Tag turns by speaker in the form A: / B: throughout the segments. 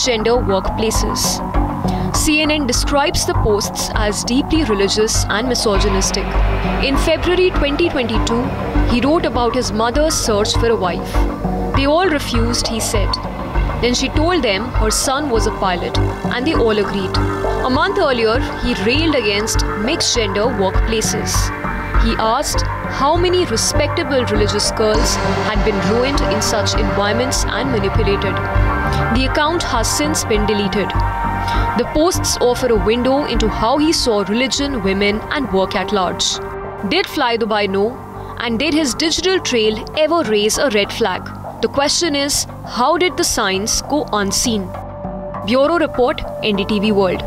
A: mixed-gender workplaces. CNN describes the posts as deeply religious and misogynistic. In February 2022, he wrote about his mother's search for a wife. They all refused, he said. Then she told them her son was a pilot, and they all agreed. A month earlier, he railed against mixed-gender workplaces. He asked how many respectable religious girls had been ruined in such environments and manipulated. The account has since been deleted. The posts offer a window into how he saw religion, women, and work at large. Did Fly Dubai know? And did his digital trail ever raise a red flag? The question is, how did the signs go unseen? Bureau Report, NDTV World.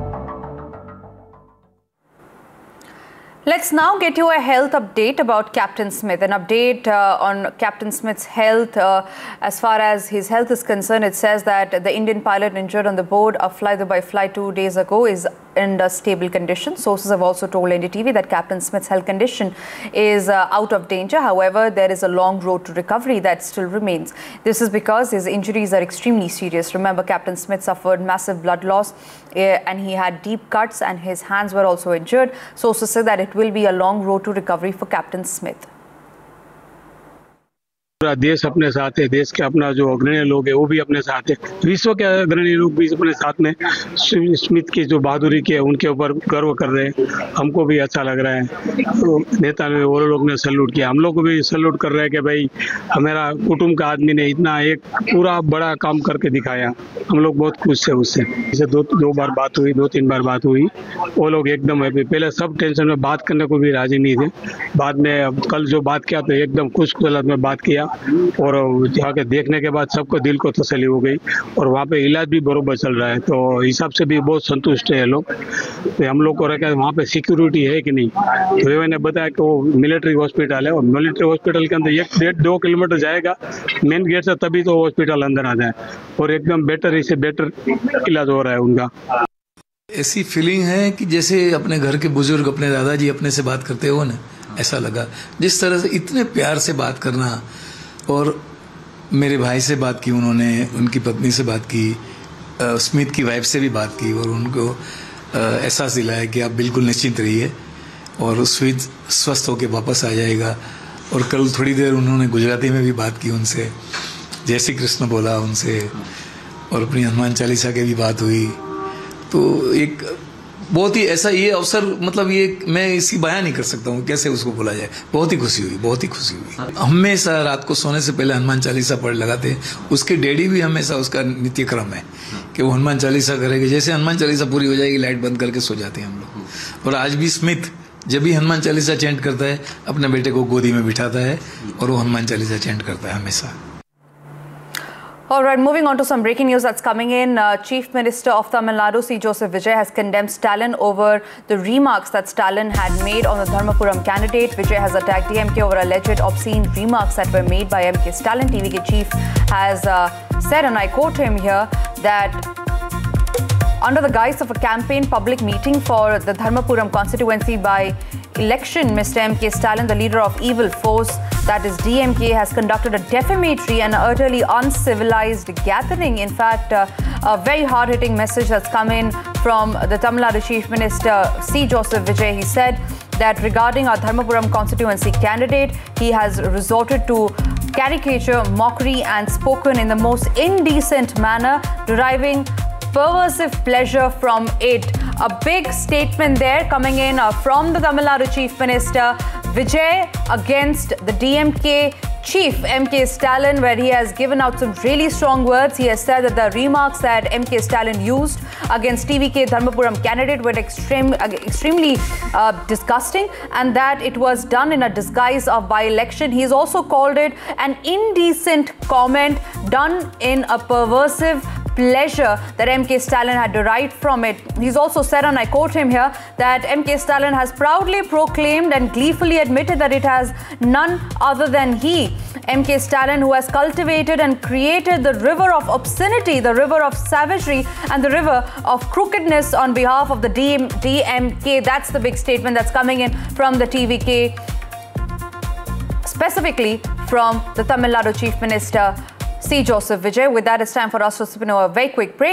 B: Let's now get you a health update about Captain Smith. An update on Captain Smith's health. As far as his health is concerned, it says that the Indian pilot injured on the board of Fly Dubai flight 2 days ago is in a stable condition. Sources have also told NDTV that Captain Smith's health condition is out of danger. However, there is a long road to recovery that still remains. This is because his injuries are extremely serious. Remember, Captain Smith suffered massive blood loss and he had deep cuts and his hands were also injured. Sources say that it will be a long road to recovery for Captain Smith.
C: पूरा देश अपने साथ है, देश के अपना जो अग्रणी लोग है वो भी अपने साथ है, विश्व के अग्रणी लोग भी अपने साथ में स्मिथ की जो बहादुरी की है उनके ऊपर गर्व कर रहे हैं। हमको भी अच्छा लग रहा है। तो नेता ने वो लोग ने सैल्यूट किया, हम लोग को भी सैल्यूट कर रहे हैं कि भाई हमारा कुटुंब का आदमी ने इतना एक पूरा बड़ा काम करके दिखाया। हम लोग बहुत खुश है उससे। जैसे दो बार बात हुई, 2-3 बार बात हुई, वो लोग एकदम हैप्पी। पहले सब टेंशन में बात करने को भी राजी नहीं थे, बाद में कल जो बात किया तो एकदम खुश खिलात में बात किया और जाके देखने के बाद सबको दिल को तसल्ली हो गई और वहाँ पे इलाज भी बरोबर चल रहा है। तो हिसाब से भी बहुत संतुष्ट है लोग। तो हम लोग को रखा वहाँ पे सिक्योरिटी है कि नहीं, तो मैंने बताया कि वो मिलिट्री हॉस्पिटल है और मिलिट्री हॉस्पिटल के अंदर 1-2 किलोमीटर जाएगा मेन गेट से, तभी तो हॉस्पिटल अंदर आ जाए और एकदम बेटर से बेटर इलाज हो रहा है उनका।
D: ऐसी फीलिंग है कि जैसे अपने घर के बुजुर्ग अपने दादाजी अपने से बात करते हो ना, ऐसा लगा। जिस तरह से इतने प्यार से बात करना, और मेरे भाई से बात की उन्होंने, उनकी पत्नी से बात की, स्मिथ की वाइफ से भी बात की और उनको एहसास दिलाया कि आप बिल्कुल निश्चिंत रहिए और स्मिथ स्वस्थ होकर वापस आ जाएगा। और कल थोड़ी देर उन्होंने गुजराती में भी बात की उनसे, जय श्री कृष्ण बोला उनसे और अपनी हनुमान चालीसा की भी बात हुई। तो एक बहुत ही ऐसा ये अवसर, मतलब ये मैं इसी बयान नहीं कर सकता हूँ कैसे उसको बोला जाए। बहुत ही खुशी हुई, बहुत ही खुशी हुई। हमेशा रात को सोने से पहले हनुमान चालीसा पढ़ लगाते हैं। उसके डैडी भी हमेशा उसका नित्य क्रम है कि वो हनुमान चालीसा करेंगे। जैसे हनुमान चालीसा पूरी हो जाएगी लाइट बंद करके सो जाते हैं हम लोग। और आज भी स्मिथ जब भी हनुमान चालीसा चैंट करता है अपने बेटे को गोदी में बिठाता है और वो हनुमान चालीसा चैंट करता है हमेशा।
B: All right, moving on to some breaking news that's coming in. Chief Minister of Tamil Nadu, C. Joseph Vijay, has condemned Stalin over the remarks that Stalin had made on the Dharmapuram candidate. Vijay has attacked DMK over alleged obscene remarks that were made by MK Stalin. TVK chief has said, and I quote him here, that under the guise of a campaign public meeting for the Dharmapuram constituency by election, Mr. MK Stalin, the leader of evil force, that is DMK, has conducted a defamatory and utterly uncivilized gathering. In fact, a very hard-hitting message has come in from the Tamil Nadu Chief Minister, C. Joseph Vijay. He said that regarding our Dharmapuram constituency candidate, he has resorted to caricature, mockery and spoken in the most indecent manner, deriving perversive pleasure from it. A big statement there coming in from the Tamil Nadu Chief Minister Vijay against the DMK chief MK Stalin, where he has given out some really strong words. He has said that the remarks that MK Stalin used against TVK Dharmapuram candidate were extremely disgusting, and that it was done in a disguise of by-election. He's also called it an indecent comment done in a perversive pleasure that MK Stalin had derived from it. He's also said, and I quote him here, that MK Stalin has proudly proclaimed and gleefully admitted that it has none other than he, MK Stalin, who has cultivated and created the river of obscenity, the river of savagery and the river of crookedness on behalf of the DMK. That's the big statement that's coming in from the TVK, specifically from the Tamil Nadu Chief Minister C. Joseph Vijay. With that, it's time for us to spin over a very quick break.